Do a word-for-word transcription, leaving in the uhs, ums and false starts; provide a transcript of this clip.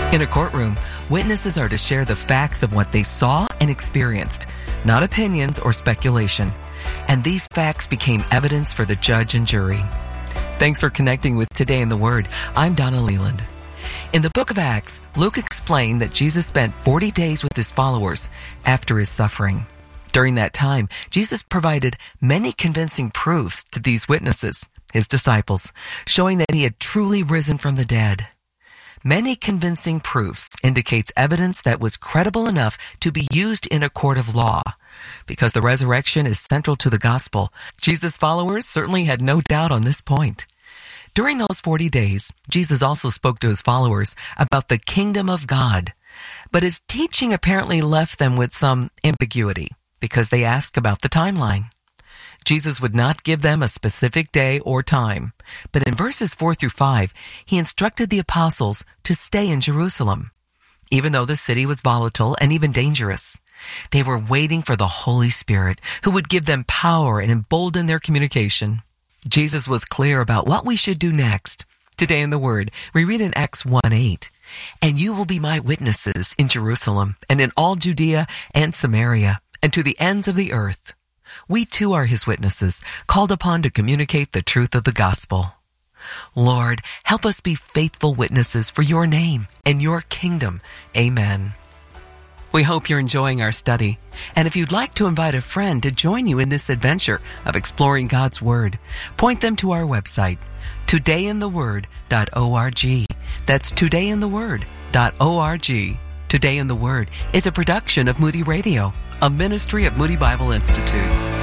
In a courtroom, witnesses are to share the facts of what they saw and experienced, not opinions or speculation. And these facts became evidence for the judge and jury. Thanks for connecting with Today in the Word. I'm Donna Leland. In the book of Acts, Luke explained that Jesus spent forty days with his followers after his suffering. During that time, Jesus provided many convincing proofs to these witnesses, his disciples, showing that he had truly risen from the dead. Many convincing proofs indicates evidence that was credible enough to be used in a court of law. Because the resurrection is central to the gospel, Jesus' followers certainly had no doubt on this point. During those forty days, Jesus also spoke to his followers about the kingdom of God. But his teaching apparently left them with some ambiguity because they asked about the timeline. Jesus would not give them a specific day or time, but in verses four through five, he instructed the apostles to stay in Jerusalem. Even though the city was volatile and even dangerous, they were waiting for the Holy Spirit, who would give them power and embolden their communication. Jesus was clear about what we should do next. Today in the Word, we read in Acts one eight, "And you will be my witnesses in Jerusalem and in all Judea and Samaria and to the ends of the earth." We too are his witnesses, called upon to communicate the truth of the gospel. Lord, help us be faithful witnesses for your name and your kingdom. Amen. We hope you're enjoying our study. And if you'd like to invite a friend to join you in this adventure of exploring God's Word, point them to our website, today in the word dot org. That's today in the word dot org. Today in the Word is a production of Moody Radio, a ministry of Moody Bible Institute.